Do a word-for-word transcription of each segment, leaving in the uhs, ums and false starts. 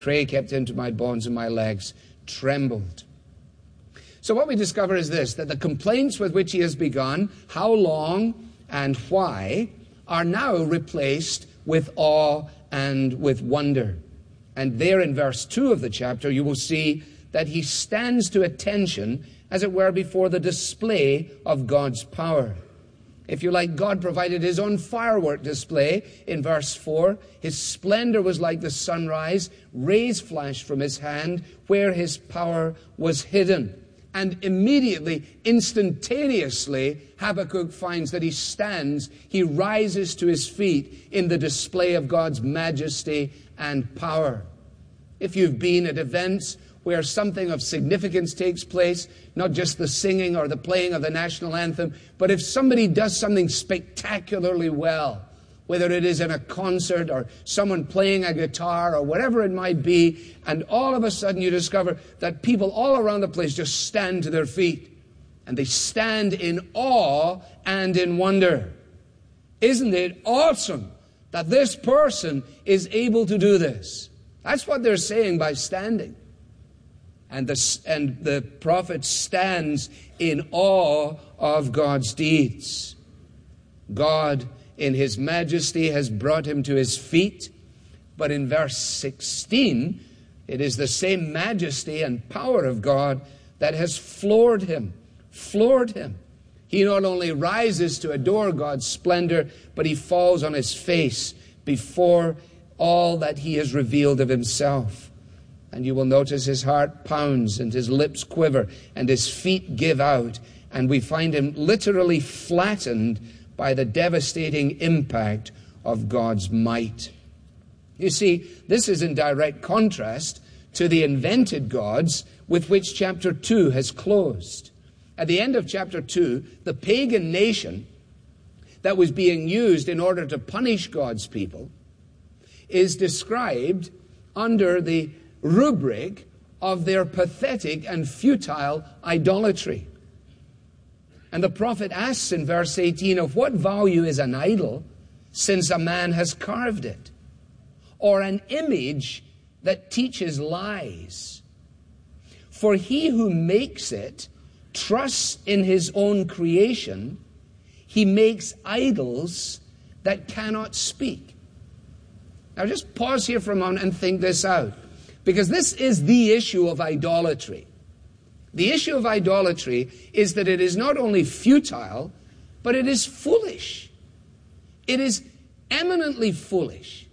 Pray kept into my bones, and my legs trembled. So what we discover is this, that the complaints with which he has begun, how long and why, are now replaced with awe and with wonder. And there in verse two of the chapter, you will see that he stands to attention, as it were, before the display of God's power. If you like, God provided his own firework display in verse four. His splendor was like the sunrise. Rays flashed from his hand where his power was hidden. And immediately, instantaneously, Habakkuk finds that he stands, he rises to his feet in the display of God's majesty and power. If you've been at events where something of significance takes place, not just the singing or the playing of the national anthem, but if somebody does something spectacularly well, whether it is in a concert or someone playing a guitar or whatever it might be, and all of a sudden you discover that people all around the place just stand to their feet, and they stand in awe and in wonder. Isn't it awesome that this person is able to do this? That's what they're saying by standing. And the, and the prophet stands in awe of God's deeds. God, in his majesty, has brought him to his feet. But in verse sixteen, it is the same majesty and power of God that has floored him. Floored him. He not only rises to adore God's splendor, but he falls on his face before all that he has revealed of himself. And you will notice his heart pounds and his lips quiver and his feet give out. And we find him literally flattened by the devastating impact of God's might. You see, this is in direct contrast to the invented gods with which chapter two has closed. At the end of chapter two, the pagan nation that was being used in order to punish God's people is described under the rubric of their pathetic and futile idolatry. And the prophet asks in verse eighteen, of what value is an idol since a man has carved it? Or an image that teaches lies? For he who makes it trusts in his own creation. He makes idols that cannot speak. Now just pause here for a moment and think this out. Because this is the issue of idolatry. The issue of idolatry is that it is not only futile, but it is foolish. It is eminently foolish.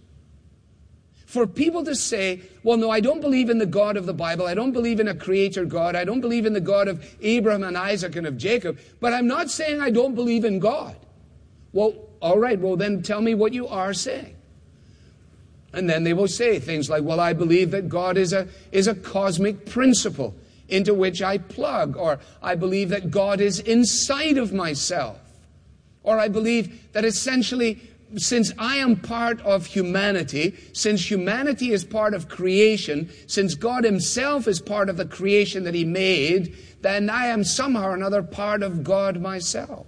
For people to say, well, no, I don't believe in the God of the Bible. I don't believe in a creator God. I don't believe in the God of Abraham and Isaac and of Jacob. But I'm not saying I don't believe in God. Well, all right, well, then tell me what you are saying. And then they will say things like, well, I believe that God is a, is a cosmic principle into which I plug. Or I believe that God is inside of myself. Or I believe that essentially, since I am part of humanity, since humanity is part of creation, since God himself is part of the creation that he made, then I am somehow or another part of God myself.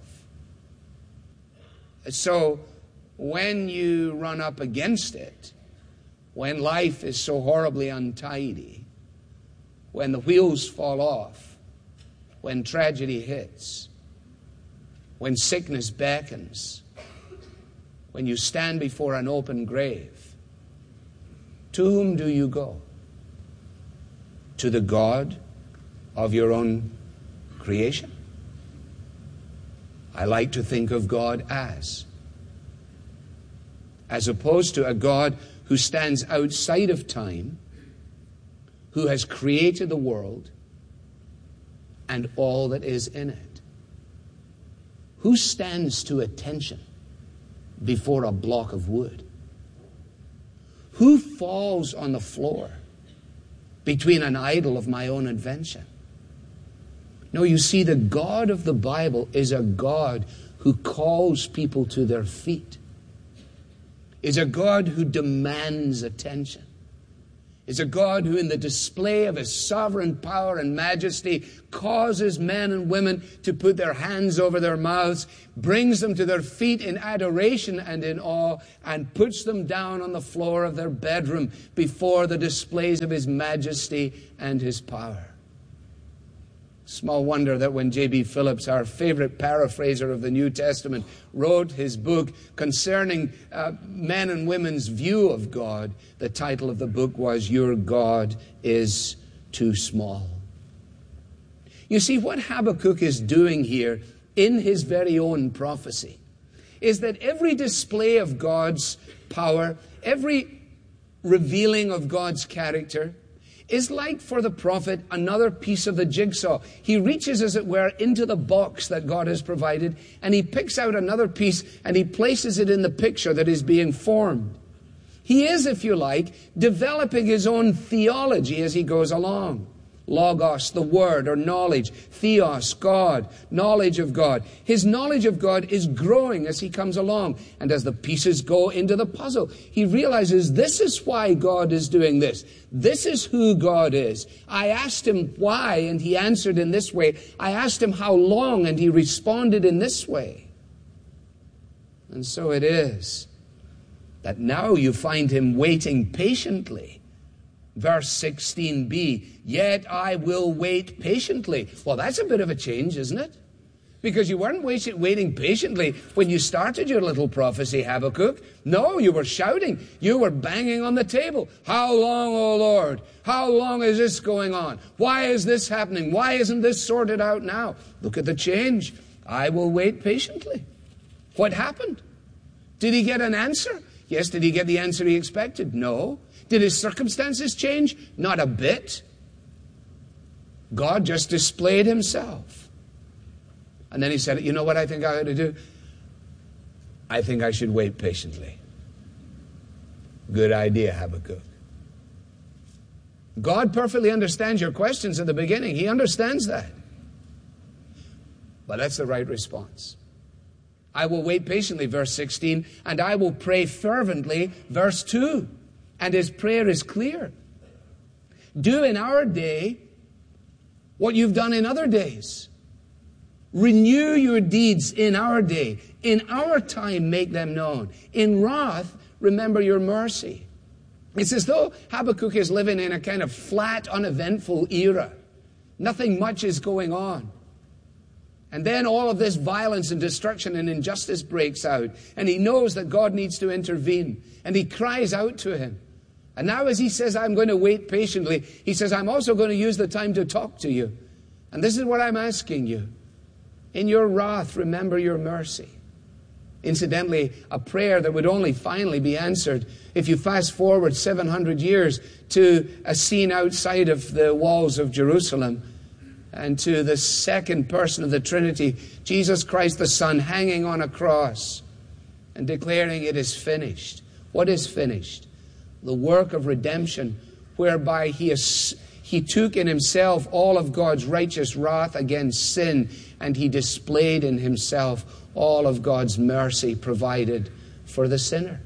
So when you run up against it, when life is so horribly untidy, when the wheels fall off, when tragedy hits, when sickness beckons, when you stand before an open grave, to whom do you go? To the God of your own creation? I like to think of God as, as opposed to a God who stands outside of time, who has created the world and all that is in it. Who stands to attention before a block of wood? Who falls on the floor between an idol of my own invention? No, you see, the God of the Bible is a God who calls people to their feet, is a God who demands attention, It's a God who in the display of his sovereign power and majesty causes men and women to put their hands over their mouths, brings them to their feet in adoration and in awe, and puts them down on the floor of their bedroom before the displays of his majesty and his power. Small wonder that when J B Phillips, our favorite paraphraser of the New Testament, wrote his book concerning uh, men and women's view of God, the title of the book was, Your God is Too Small. You see, what Habakkuk is doing here in his very own prophecy is that every display of God's power, every revealing of God's character, is like for the prophet another piece of the jigsaw. He reaches, as it were, into the box that God has provided, and he picks out another piece and he places it in the picture that is being formed. He is, if you like, developing his own theology as he goes along. Logos, the word or knowledge. Theos, God, knowledge of God. His knowledge of God is growing as he comes along. And as the pieces go into the puzzle, he realizes this is why God is doing this. This is who God is. I asked him why, and he answered in this way. I asked him how long, and he responded in this way. And so it is that now you find him waiting patiently. Verse sixteen b, yet I will wait patiently. Well, that's a bit of a change, isn't it? Because you weren't waiting patiently when you started your little prophecy, Habakkuk. No, you were shouting. You were banging on the table. How long, O Lord? How long is this going on? Why is this happening? Why isn't this sorted out now? Look at the change. I will wait patiently. What happened? Did he get an answer? Yes. Did he get the answer he expected? No. Did his circumstances change? Not a bit. God just displayed himself. And then he said, you know what I think I ought to do? I think I should wait patiently. Good idea, Habakkuk. God perfectly understands your questions at the beginning. He understands that. But that's the right response. I will wait patiently, verse sixteen, and I will pray fervently, verse two. And his prayer is clear. Do in our day what you've done in other days. Renew your deeds in our day. In our time, make them known. In wrath, remember your mercy. It's as though Habakkuk is living in a kind of flat, uneventful era. Nothing much is going on. And then all of this violence and destruction and injustice breaks out. And he knows that God needs to intervene. And he cries out to him. And now as he says, I'm going to wait patiently, he says, I'm also going to use the time to talk to you. And this is what I'm asking you. In your wrath, remember your mercy. Incidentally, a prayer that would only finally be answered if you fast forward seven hundred years to a scene outside of the walls of Jerusalem and to the second person of the Trinity, Jesus Christ the Son, hanging on a cross and declaring it is finished. What is finished? The work of redemption, whereby he, is, he took in himself all of God's righteous wrath against sin, and he displayed in himself all of God's mercy provided for the sinner.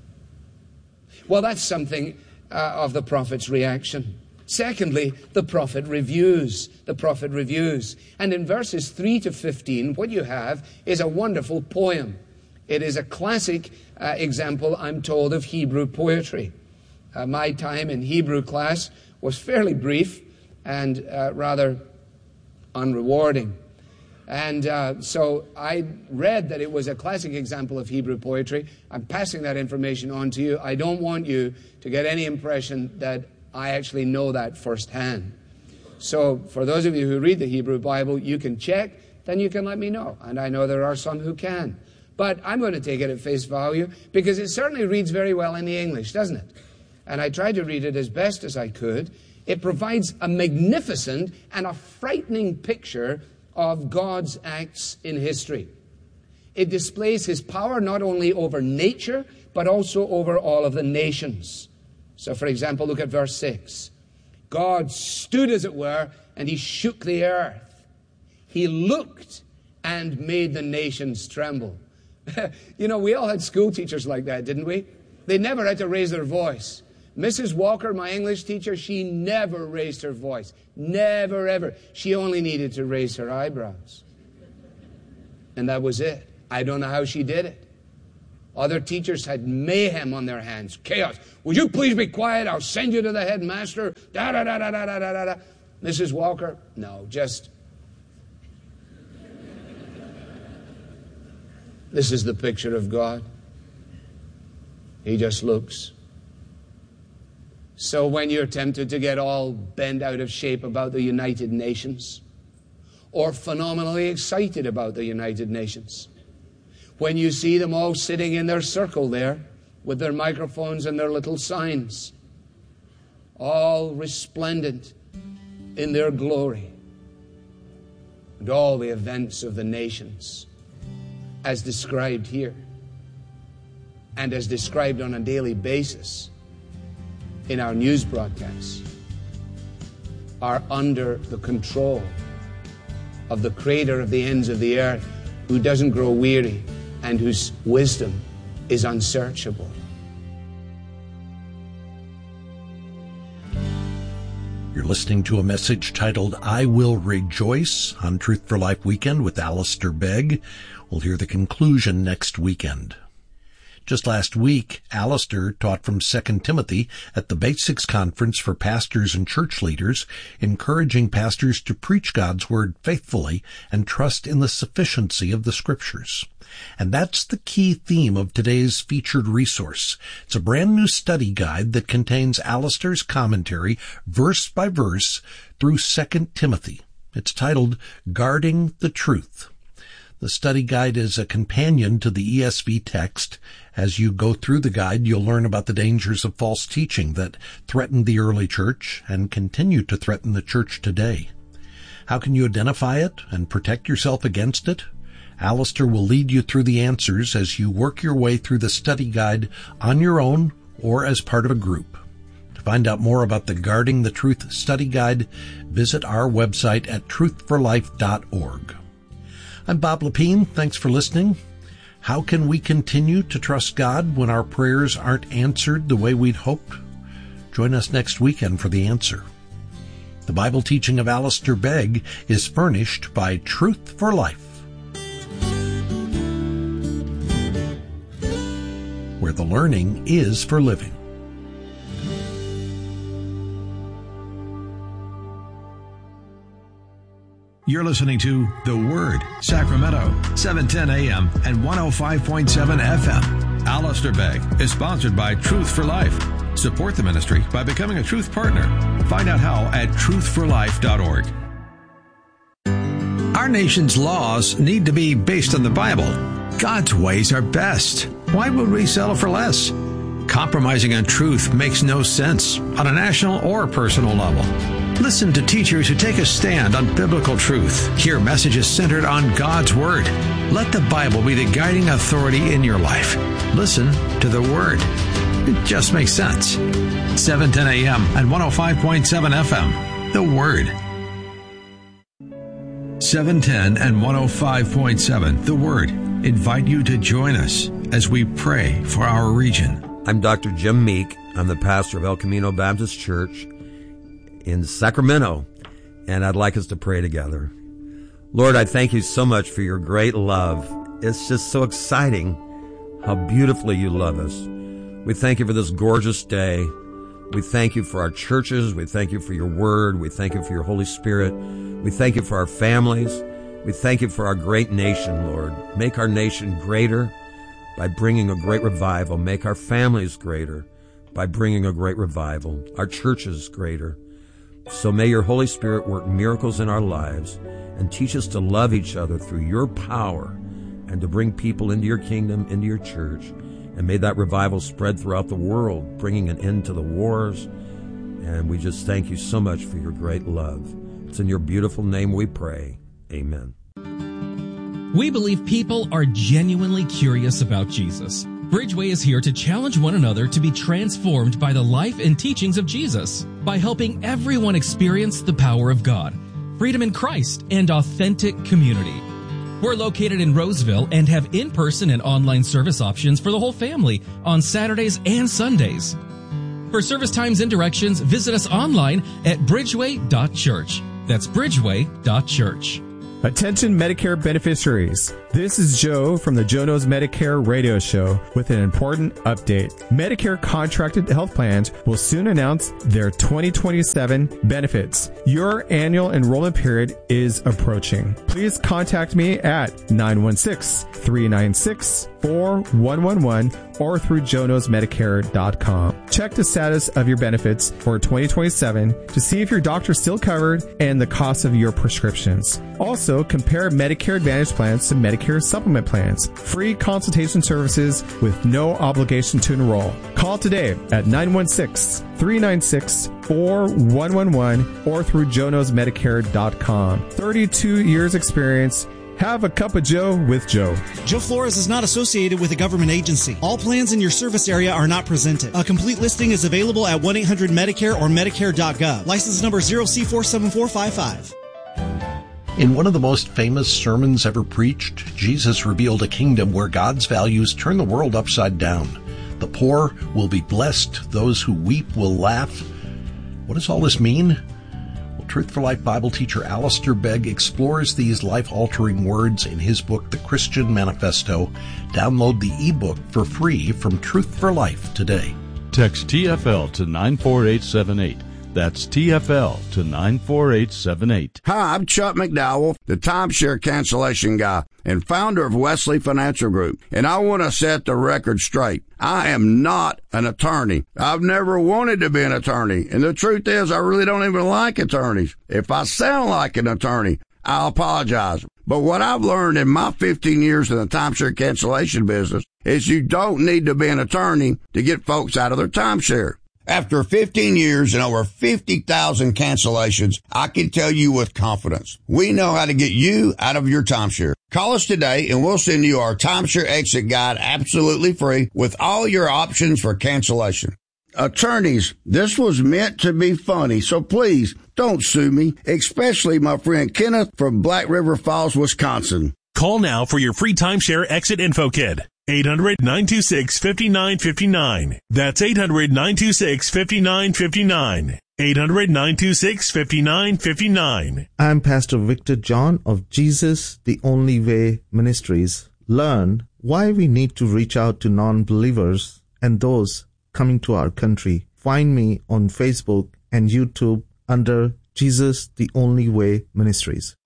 Well, that's something uh, of the prophet's reaction. Secondly, the prophet reviews. The prophet reviews. And in verses three to fifteen, what you have is a wonderful poem. It is a classic uh, example, I'm told, of Hebrew poetry. Uh, my time in Hebrew class was fairly brief and uh, rather unrewarding. And uh, so I read that it was a classic example of Hebrew poetry. I'm passing that information on to you. I don't want you to get any impression that I actually know that firsthand. So for those of you who read the Hebrew Bible, you can check, then you can let me know. And I know there are some who can. But I'm going to take it at face value because it certainly reads very well in the English, doesn't it? And I tried to read it as best as I could. It provides a magnificent and a frightening picture of God's acts in history. It displays his power not only over nature, but also over all of the nations. So, for example, look at verse six. God stood, as it were, and he shook the earth. He looked and made the nations tremble. You know, we all had school teachers like that, didn't we? They never had to raise their voice. Missus Walker, my English teacher, she never raised her voice. Never, ever. She only needed to raise her eyebrows. And that was it. I don't know how she did it. Other teachers had mayhem on their hands. Chaos. Would you please be quiet? I'll send you to the headmaster. Da da da da da da da da. Missus Walker, no, just... This is the picture of God. He just looks. So when you're tempted to get all bent out of shape about the United Nations, or phenomenally excited about the United Nations, when you see them all sitting in their circle there with their microphones and their little signs, all resplendent in their glory, and all the events of the nations as described here and as described on a daily basis in our news broadcasts are under the control of the Creator of the ends of the earth, who doesn't grow weary and whose wisdom is unsearchable. You're listening to a message titled, I Will Rejoice, on Truth for Life Weekend with Alistair Begg. We'll hear the conclusion next weekend. Just last week, Alistair taught from Second Timothy at the Basics Conference for Pastors and Church Leaders, encouraging pastors to preach God's Word faithfully and trust in the sufficiency of the Scriptures. And that's the key theme of today's featured resource. It's a brand new study guide that contains Alistair's commentary, verse by verse, through Second Timothy. It's titled, Guarding the Truth. The study guide is a companion to the E S V text. As you go through the guide, you'll learn about the dangers of false teaching that threatened the early church and continue to threaten the church today. How can you identify it and protect yourself against it? Alistair will lead you through the answers as you work your way through the study guide on your own or as part of a group. To find out more about the Guarding the Truth study guide, visit our website at truth for life dot org. I'm Bob Lepine. Thanks for listening. How can we continue to trust God when our prayers aren't answered the way we'd hoped? Join us next weekend for the answer. The Bible teaching of Alistair Begg is furnished by Truth for Life, where the learning is for living. You're listening to The Word, Sacramento, seven ten A M and one oh five point seven F M. Alistair Begg is sponsored by Truth for Life. Support the ministry by becoming a Truth Partner. Find out how at truth for life dot org. Our nation's laws need to be based on the Bible. God's ways are best. Why would we settle for less? Compromising on truth makes no sense on a national or personal level. Listen to teachers who take a stand on biblical truth. Hear messages centered on God's Word. Let the Bible be the guiding authority in your life. Listen to the Word. It just makes sense. seven ten A M and one oh five point seven F M. The Word. seven ten and one oh five point seven. The Word. Invite you to join us as we pray for our region. I'm Doctor Jim Meek. I'm the pastor of El Camino Baptist Church in Sacramento, and I'd like us to pray together. Lord, I thank you so much for your great love. It's just so exciting how beautifully you love us. We thank you for this gorgeous day. We thank you for our churches. We thank you for your word. We thank you for your Holy Spirit. We thank you for our families. We thank you for our great nation, Lord. Make our nation greater by bringing a great revival. Make our families greater by bringing a great revival. Our churches greater. So may your Holy Spirit work miracles in our lives and teach us to love each other through your power and to bring people into your kingdom, into your church. And may that revival spread throughout the world, bringing an end to the wars. And we just thank you so much for your great love. It's in your beautiful name we pray. Amen. We believe people are genuinely curious about Jesus. Bridgeway is here to challenge one another to be transformed by the life and teachings of Jesus by helping everyone experience the power of God, freedom in Christ, and authentic community. We're located in Roseville and have in-person and online service options for the whole family on Saturdays and Sundays. For service times and directions, visit us online at bridgeway dot church. That's bridgeway dot church. Attention Medicare beneficiaries. This is Joe from the Joe Knows Medicare radio show with an important update. Medicare contracted health plans will soon announce their twenty twenty-seven benefits. Your annual enrollment period is approaching. Please contact me at nine one six, three nine six, four one one one or through joe knows medicare dot com. Check the status of your benefits for twenty twenty-seven to see if your doctor's still covered and the cost of your prescriptions. Also, compare Medicare Advantage plans to Medicare Supplement plans. Free consultation services with no obligation to enroll. Call today at nine one six, three nine six, four one one one or through joe knows medicare dot com. thirty-two years experience. Have a cup of Joe with Joe. Joe Flores is not associated with a government agency. All plans in your service area are not presented. A complete listing is available at one eight hundred Medicare or medicare dot gov. License number zero C four seven four five five. In one of the most famous sermons ever preached, Jesus revealed a kingdom where God's values turn the world upside down. The poor will be blessed. Those who weep will laugh. What does all this mean? Well, Truth for Life Bible teacher Alistair Begg explores these life-altering words in his book, The Christian Manifesto. Download the ebook for free from Truth for Life today. Text T F L to nine four eight seven eight. That's T F L to nine four eight seven eight. Hi, I'm Chuck McDowell, the timeshare cancellation guy and founder of Wesley Financial Group. And I want to set the record straight. I am not an attorney. I've never wanted to be an attorney. And the truth is, I really don't even like attorneys. If I sound like an attorney, I apologize. But what I've learned in my fifteen years in the timeshare cancellation business is you don't need to be an attorney to get folks out of their timeshare. After fifteen years and over fifty thousand cancellations, I can tell you with confidence, we know how to get you out of your timeshare. Call us today and we'll send you our timeshare exit guide absolutely free with all your options for cancellation. Attorneys, this was meant to be funny, so please don't sue me, especially my friend Kenneth from Black River Falls, Wisconsin. Call now for your free timeshare exit info kit. eight hundred, nine two six, five nine five nine. That's eight hundred, nine two six, five nine five nine. eight hundred, nine two six, five nine five nine. I'm Pastor Victor John of Jesus the Only Way Ministries. Learn why we need to reach out to non-believers and those coming to our country. Find me on Facebook and YouTube under Jesus the Only Way Ministries.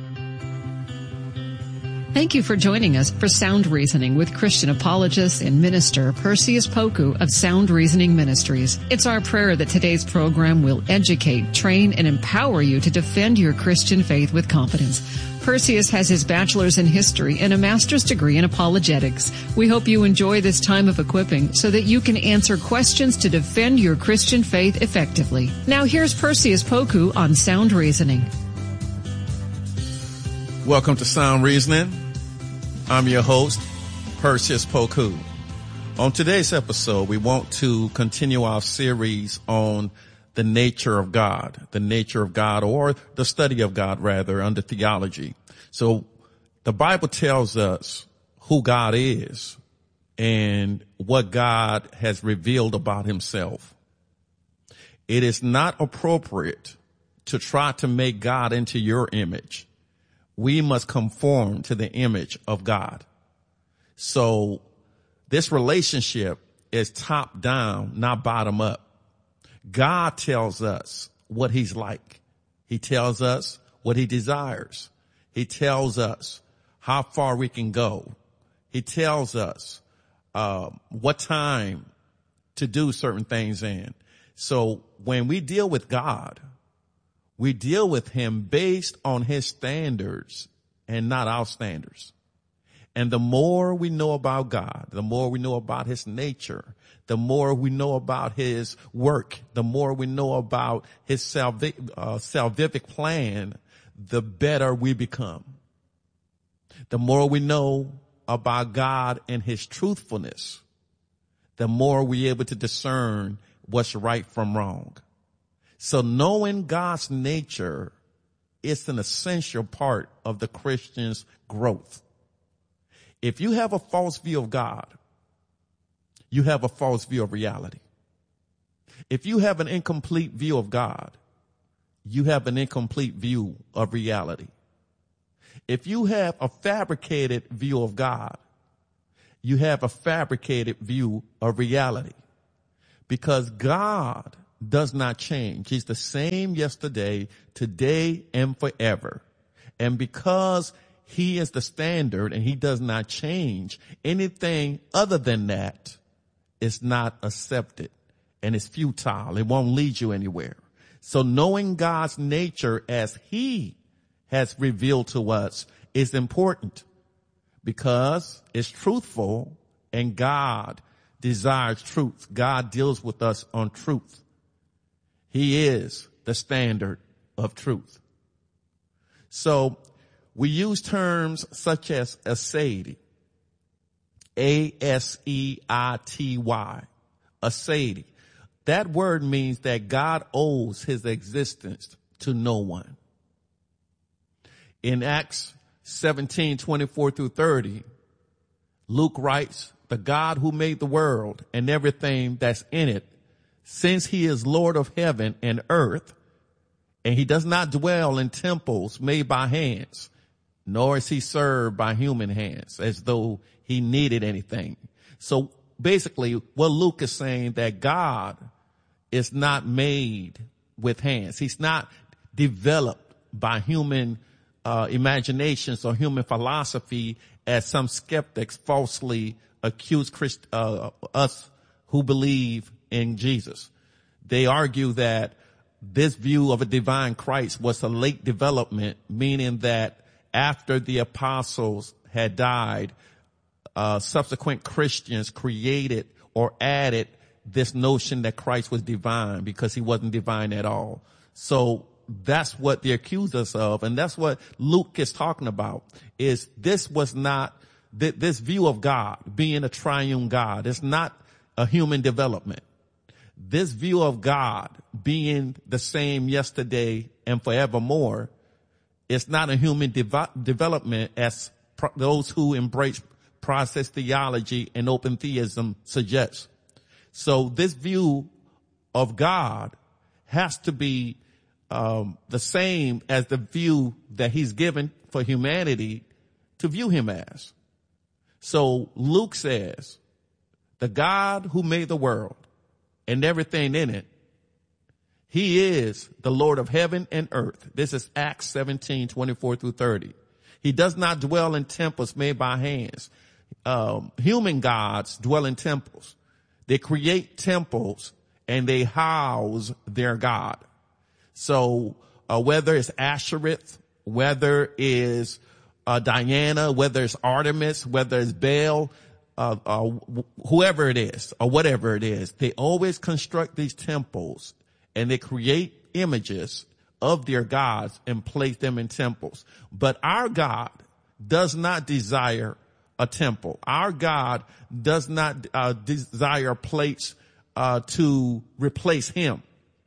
Thank you for joining us for Sound Reasoning with Christian apologist and minister Perseus Poku of Sound Reasoning Ministries. It's our prayer that today's program will educate, train, and empower you to defend your Christian faith with confidence. Perseus has his bachelor's in history and a master's degree in apologetics. We hope you enjoy this time of equipping so that you can answer questions to defend your Christian faith effectively. Now here's Perseus Poku on Sound Reasoning. Welcome to Sound Reasoning. I'm your host, Perseus Poku. On today's episode, we want to continue our series on the nature of God, the nature of God, or the study of God, rather, under theology. So the Bible tells us who God is and what God has revealed about himself. It is not appropriate to try to make God into your image. We must conform to the image of God. So this relationship is top down, not bottom up. God tells us what he's like. He tells us what he desires. He tells us how far we can go. He tells us uh, what time to do certain things in. So when we deal with God, we deal with him based on his standards and not our standards. And the more we know about God, the more we know about his nature, the more we know about his work, the more we know about his salvific, uh, salvific plan, the better we become. The more we know about God and his truthfulness, the more we're able to discern what's right from wrong. So knowing God's nature is an essential part of the Christian's growth. If you have a false view of God, you have a false view of reality. If you have an incomplete view of God, you have an incomplete view of reality. If you have a fabricated view of God, you have a fabricated view of reality. Because God does not change. He's the same yesterday, today, and forever. And because he is the standard and he does not change, anything other than that is not accepted and it's futile. It won't lead you anywhere. So knowing God's nature as he has revealed to us is important because it's truthful and God desires truth. God deals with us on truth. He is the standard of truth. So we use terms such as aseity, A S E I T Y, aseity. That word means that God owes his existence to no one. In Acts seventeen, twenty-four through thirty, Luke writes, the God who made the world and everything that's in it, since he is Lord of heaven and earth, and he does not dwell in temples made by hands, nor is he served by human hands as though he needed anything. So basically what Luke is saying, that God is not made with hands. He's not developed by human uh, imaginations or human philosophy, as some skeptics falsely accuse Christ, uh, us who believe in Jesus. They argue that this view of a divine Christ was a late development, meaning that after the apostles had died, uh, subsequent Christians created or added this notion that Christ was divine because he wasn't divine at all. So that's what they accuse us of. And that's what Luke is talking about, is this was not, th- this view of God being a triune God. It's not a human development. This view of God being the same yesterday and forevermore, it's not a human dev- development as pro- those who embrace process theology and open theism suggest. So this view of God has to be um, the same as the view that he's given for humanity to view him as. So Luke says, the God who made the world and everything in it, he is the Lord of heaven and earth. This is Acts seventeen, twenty-four through thirty. He does not dwell in temples made by hands. Um, human gods dwell in temples. They create temples and they house their God. So uh, whether it's Ashereth, whether it's uh, Diana, whether it's Artemis, whether it's Baal, uh, uh, whoever it is or whatever it is, they always construct these temples and they create images of their gods and place them in temples. But our God does not desire a temple. Our God does not uh, desire a place uh, to replace him.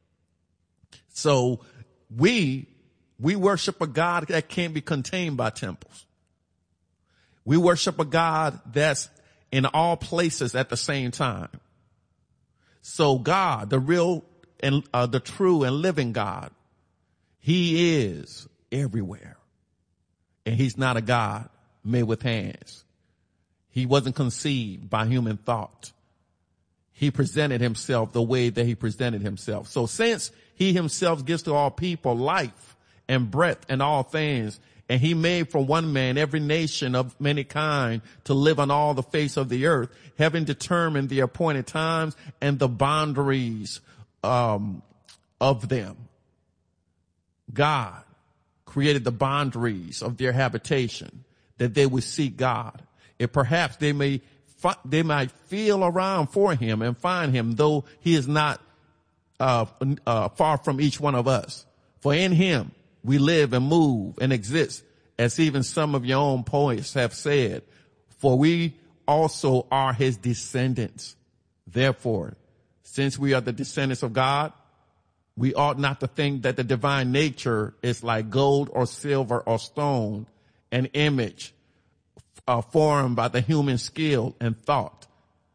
So we, we worship a God that can't be contained by temples. We worship a God that's in all places at the same time. So God, the real and uh, the true and living God, he is everywhere. And he's not a God made with hands. He wasn't conceived by human thought. He presented himself the way that he presented himself. So since he himself gives to all people life and breath and all things, and he made from one man every nation of many kind to live on all the face of the earth, having determined the appointed times and the boundaries um, of them. God created the boundaries of their habitation that they would seek God. If perhaps they may fi- they might feel around for him and find him, though he is not uh, uh, far from each one of us. For in him we live and move and exist, as even some of your own poets have said. For we also are his descendants. Therefore, since we are the descendants of God, we ought not to think that the divine nature is like gold or silver or stone, an image uh, formed by the human skill and thought.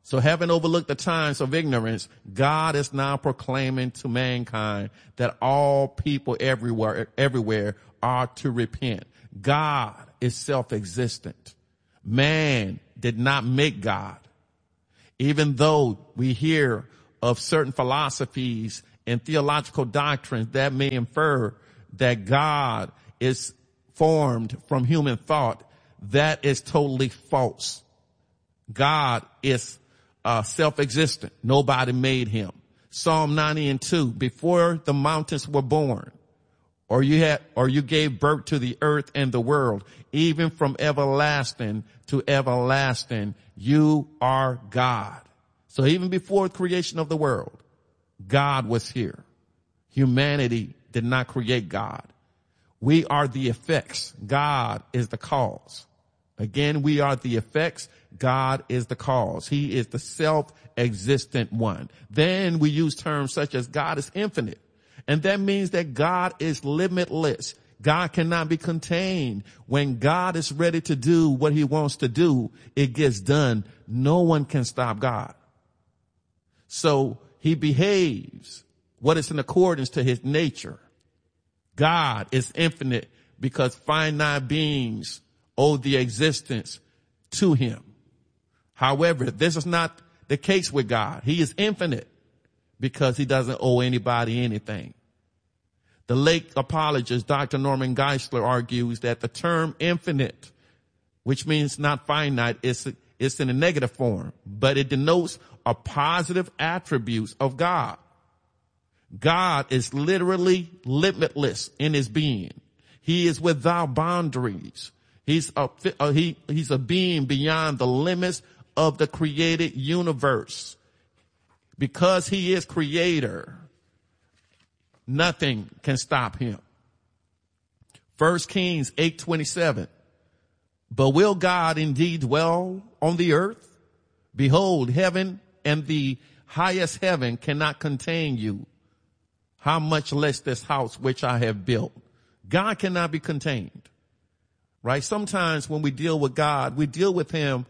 So having overlooked the times of ignorance, God is now proclaiming to mankind that all people everywhere, everywhere are to repent. God is self-existent. Man did not make God. Even though we hear of certain philosophies and theological doctrines that may infer that God is formed from human thought, that is totally false. God is uh, self-existent. Nobody made him. Psalm ninety and two, before the mountains were born, or you had, or you gave birth to the earth and the world, even from everlasting to everlasting, you are God. So even before creation of the world, God was here. Humanity did not create God. We are the effects. God is the cause. Again, we are the effects. God is the cause. He is the self-existent one. Then we use terms such as God is infinite. And that means that God is limitless. God cannot be contained. When God is ready to do what he wants to do, it gets done. No one can stop God. So he behaves what is in accordance to his nature. God is infinite because finite beings owe the existence to him. However, this is not the case with God. He is infinite because he doesn't owe anybody anything. The late apologist, Doctor Norman Geisler, argues that the term infinite, which means not finite, is, is in a negative form, but it denotes a positive attributes of God. God is literally limitless in his being. He is without boundaries. He's a, uh, he, he's a being beyond the limits of the created universe. Because he is creator, nothing can stop him. First Kings eight twenty-seven. But will God indeed dwell on the earth? Behold, heaven and the highest heaven cannot contain you. How much less this house which I have built? God cannot be contained. Right? Sometimes when we deal with God, we deal with him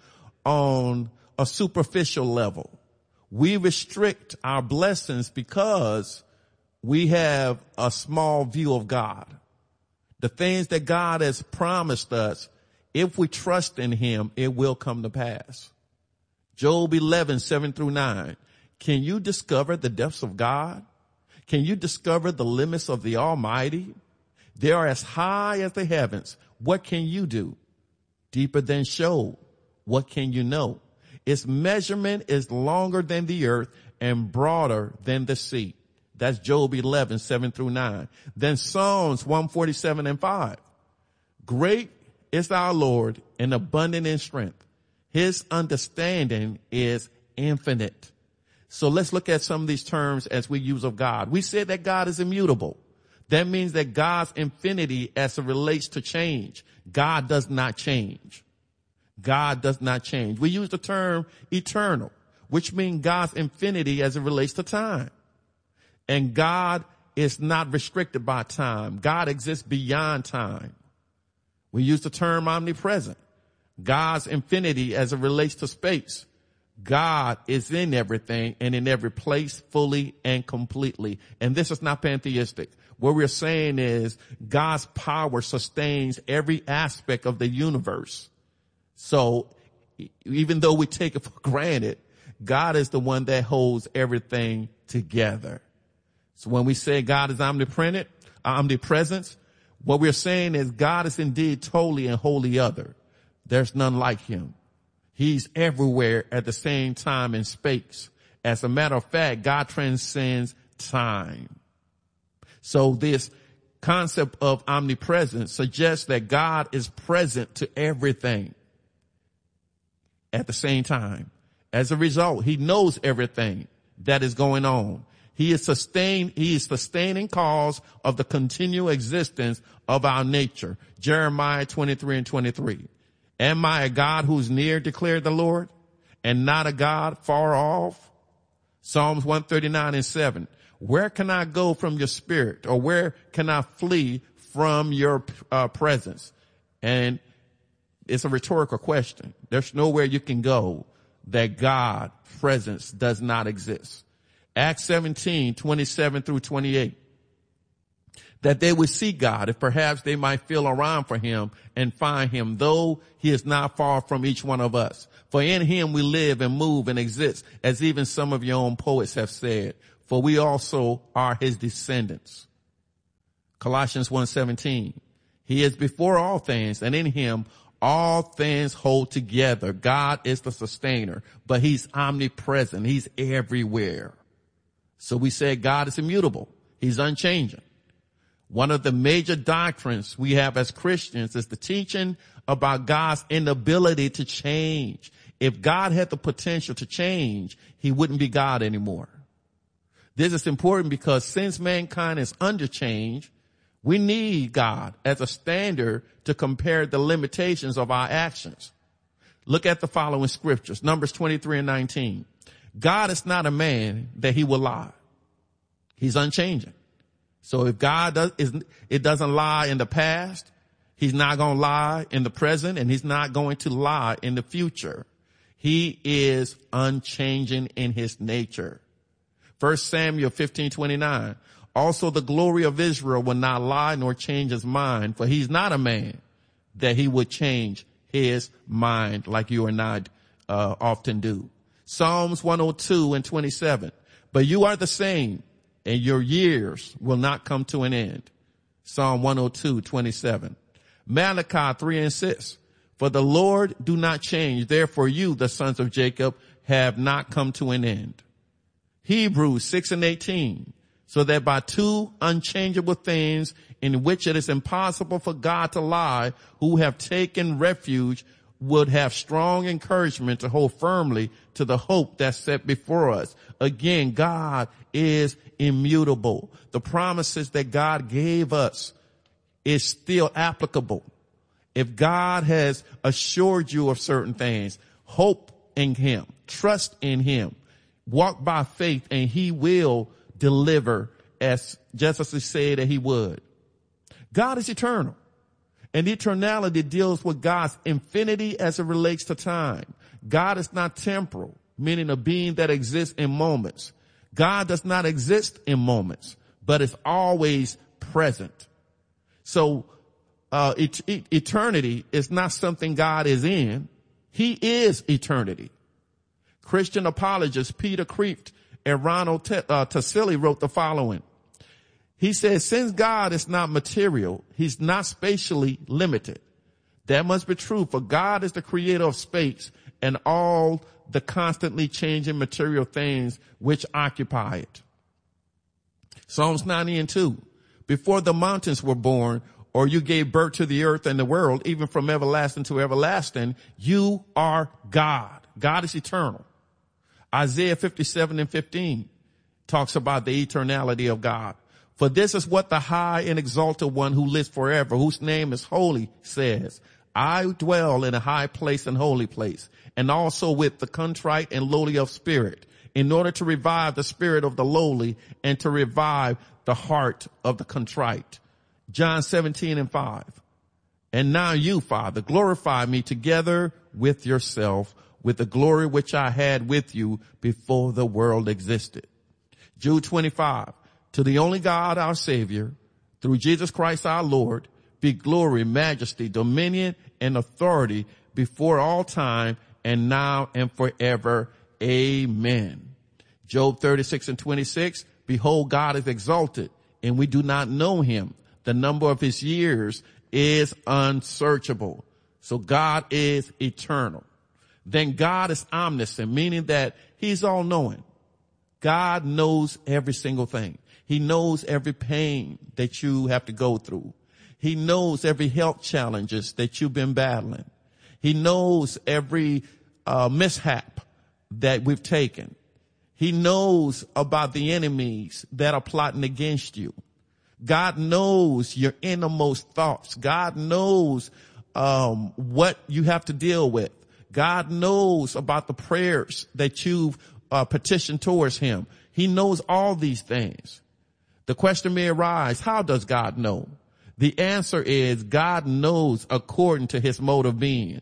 on a superficial level. We restrict our blessings because we have a small view of God. The things that God has promised us, if we trust in him, it will come to pass. Job eleven, seven through nine. Can you discover the depths of God? Can you discover the limits of the Almighty? They are as high as the heavens. What can you do? Deeper than Sheol. What can you know? Its measurement is longer than the earth and broader than the sea. That's Job eleven, seven through nine. Then Psalms one forty-seven and five. Great is our Lord and abundant in strength. His understanding is infinite. So let's look at some of these terms as we use of God. We said that God is immutable. That means that God's infinity as it relates to change. God does not change. God does not change. We use the term eternal, which means God's infinity as it relates to time. And God is not restricted by time. God exists beyond time. We use the term omnipresent. God's infinity as it relates to space. God is in everything and in every place fully and completely. And this is not pantheistic. What we're saying is God's power sustains every aspect of the universe. So even though we take it for granted, God is the one that holds everything together. So when we say God is omnipresent, omnipresent, what we're saying is God is indeed totally and wholly other. There's none like him. He's everywhere at the same time and space. As a matter of fact, God transcends time. So this concept of omnipresence suggests that God is present to everything at the same time. As a result, he knows everything that is going on. He is sustained, he is sustaining cause of the continual existence of our nature. Jeremiah twenty-three and twenty-three. Am I a God who's near, declared the Lord, and not a God far off? Psalms one thirty-nine and seven. Where can I go from your spirit, or where can I flee from your uh, presence? And it's a rhetorical question. There's nowhere you can go. that God's presence does not exist. Acts seventeen, twenty-seven through twenty-eight. That they would see God, if perhaps they might feel around for him and find him, though he is not far from each one of us. For in him we live and move and exist, as even some of your own poets have said, for we also are his descendants. Colossians one seventeen. He is before all things, and in him all things hold together. God is the sustainer, but he's omnipresent. He's everywhere. So we say God is immutable. He's unchanging. One of the major doctrines we have as Christians is the teaching about God's inability to change. If God had the potential to change, he wouldn't be God anymore. This is important because since mankind is under change, we need God as a standard to compare the limitations of our actions. Look at the following scriptures, Numbers twenty-three and nineteen. God is not a man that he will lie. He's unchanging. So if God does, it doesn't lie in the past, he's not going to lie in the present, and he's not going to lie in the future. He is unchanging in his nature. First Samuel fifteen twenty-nine. Also the glory of Israel will not lie nor change his mind, for he's not a man that he would change his mind like you and I uh, often do. Psalms one oh two and twenty-seven. But you are the same, and your years will not come to an end. Psalm one oh two, twenty-seven. Malachi three and six. For the Lord do not change. Therefore you, the sons of Jacob, have not come to an end. Hebrews six and eighteen. So that by two unchangeable things in which it is impossible for God to lie, who have taken refuge would have strong encouragement to hold firmly to the hope that's set before us. Again, God is immutable. The promises that God gave us is still applicable. If God has assured you of certain things, hope in him, trust in him, walk by faith, and he will deliver as just as he said that he would. God is eternal, and eternality deals with God's infinity as it relates to time. God is not temporal, meaning a being that exists in moments. God does not exist in moments, but is always present. So uh et- et- eternity is not something God is in. He is eternity. Christian apologist Peter Kreeft and Ronald T- uh, Tassili wrote the following. He says, since God is not material, he's not spatially limited. That must be true, for God is the creator of space and all the constantly changing material things which occupy it. Psalms ninety and two. Before the mountains were born, or you gave birth to the earth and the world, even from everlasting to everlasting, you are God. God is eternal. Isaiah fifty-seven and fifteen talks about the eternality of God. For this is what the high and exalted one who lives forever, whose name is holy, says, I dwell in a high place and holy place, and also with the contrite and lowly of spirit, in order to revive the spirit of the lowly and to revive the heart of the contrite. John seventeen and five. And now you, Father, glorify me together with yourself, with the glory which I had with you before the world existed. Jude twenty-five. To the only God, our Savior, through Jesus Christ our Lord, be glory, majesty, dominion, and authority before all time and now and forever. Amen. Job thirty-six and twenty-six. Behold, God is exalted, and we do not know him. The number of his years is unsearchable. So God is eternal. Then God is omniscient, meaning that he's all knowing. God knows every single thing. He knows every pain that you have to go through. He knows every health challenges that you've been battling. He knows every uh, mishap that we've taken. He knows about the enemies that are plotting against you. God knows your innermost thoughts. God knows um, what you have to deal with. God knows about the prayers that you've uh, petitioned towards him. He knows all these things. The question may arise, how does God know? The answer is God knows according to his mode of being.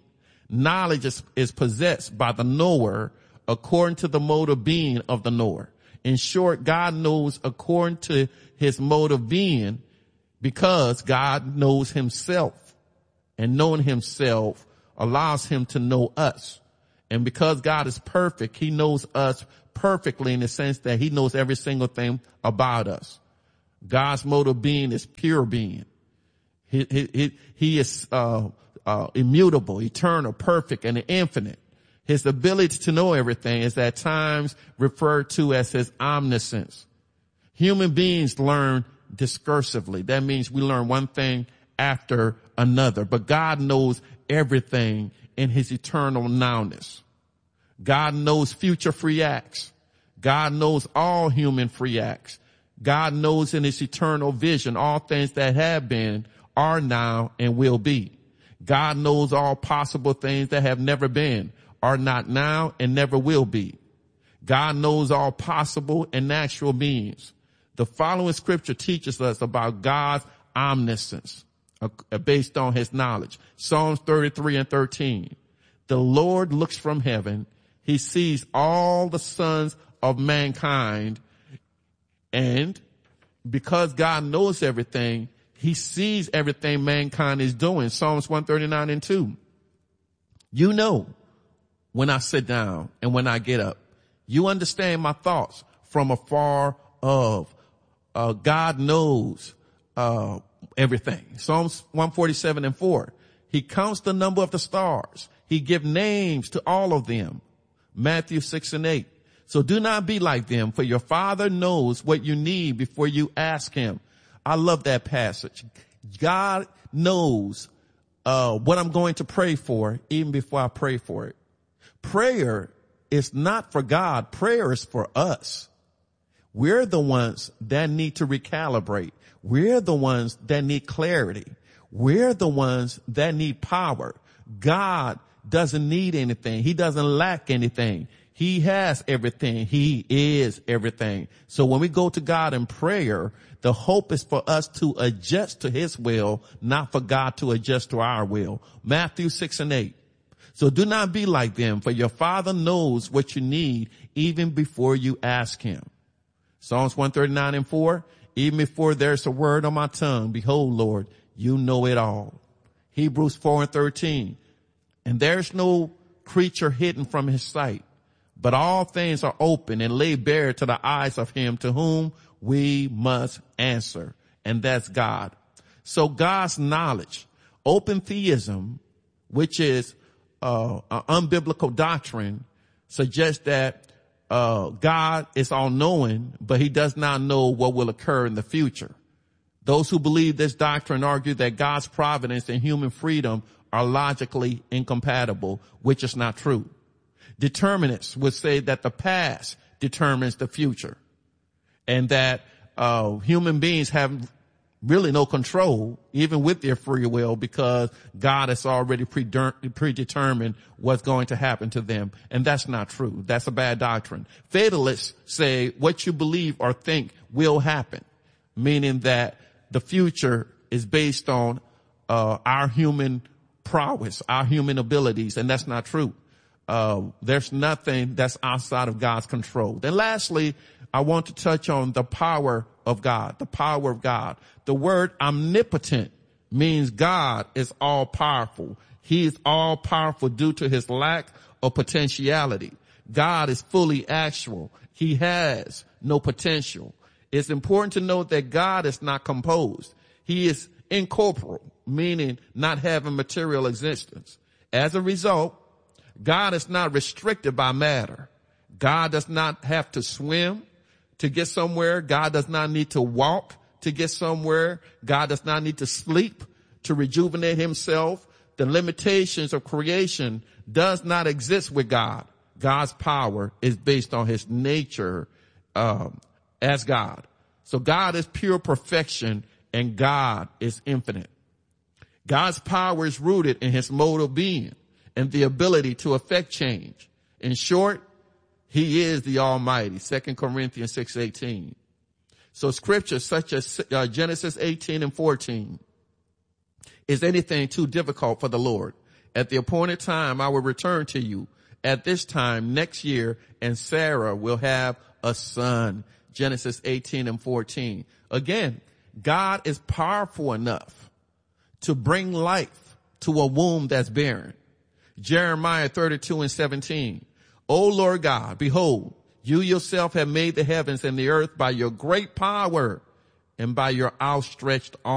Knowledge is, is possessed by the knower according to the mode of being of the knower. In short, God knows according to his mode of being because God knows himself, and knowing himself allows him to know us. And because God is perfect, he knows us perfectly in the sense that he knows every single thing about us. God's mode of being is pure being. He, he, he, he is uh, uh, immutable, eternal, perfect, and infinite. His ability to know everything is at times referred to as his omniscience. Human beings learn discursively. That means we learn one thing after another. But God knows everything in his eternal nowness. God knows future free acts. God knows all human free acts. God knows in his eternal vision all things that have been, are now, and will be. God knows all possible things that have never been, are not now, and never will be. God knows all possible and natural beings. The following scripture teaches us about God's omniscience uh, based on his knowledge. Psalms thirty-three and thirteen. The Lord looks from heaven. He sees all the sons of mankind. And because God knows everything, he sees everything mankind is doing. Psalms one thirty-nine and two. You know when I sit down and when I get up. You understand my thoughts from afar off. Uh, God knows uh, everything. Psalms one forty-seven and four. He counts the number of the stars. He gives names to all of them. Matthew six and eight. So do not be like them, for your Father knows what you need before you ask him. I love that passage. God knows uh, what I'm going to pray for even before I pray for it. Prayer is not for God. Prayer is for us. We're the ones that need to recalibrate. We're the ones that need clarity. We're the ones that need power. God doesn't need anything. He doesn't lack anything. He has everything. He is everything. So when we go to God in prayer, the hope is for us to adjust to his will, not for God to adjust to our will. Matthew six and eight. So do not be like them, for your Father knows what you need even before you ask him. Psalms one thirty-nine and four. Even before there's a word on my tongue, behold, Lord, you know it all. Hebrews four and thirteen. And there's no creature hidden from his sight, but all things are open and laid bare to the eyes of him to whom we must answer. And that's God. So God's knowledge, open theism, which is uh, an unbiblical doctrine, suggests that uh, God is all knowing, but he does not know what will occur in the future. Those who believe this doctrine argue that God's providence and human freedom are logically incompatible, which is not true. Determinists would say that the past determines the future, and that uh human beings have really no control, even with their free will, because God has already predetermined what's going to happen to them. And that's not true. That's a bad doctrine. Fatalists say what you believe or think will happen, meaning that the future is based on uh our human prowess, our human abilities, and that's not true. Uh, there's nothing that's outside of God's control. Then lastly, I want to touch on the power of God, the power of God. The word omnipotent means God is all powerful. He is all powerful due to his lack of potentiality. God is fully actual. He has no potential. It's important to note that God is not composed. He is incorporeal, meaning not having material existence. As a result, God is not restricted by matter. God does not have to swim to get somewhere. God does not need to walk to get somewhere. God does not need to sleep to rejuvenate himself. The limitations of creation does not exist with God. God's power is based on his nature um, as God. So God is pure perfection and God is infinite. God's power is rooted in his mode of being and the ability to affect change. In short, he is the Almighty. Second Corinthians six eighteen. So scriptures such as uh, Genesis eighteen and fourteen. Is anything too difficult for the Lord? At the appointed time, I will return to you at this time next year, and Sarah will have a son. Genesis eighteen and fourteen. Again, God is powerful enough to bring life to a womb that's barren. Jeremiah thirty-two and seventeen. O Lord God, behold, you yourself have made the heavens and the earth by your great power and by your outstretched arm.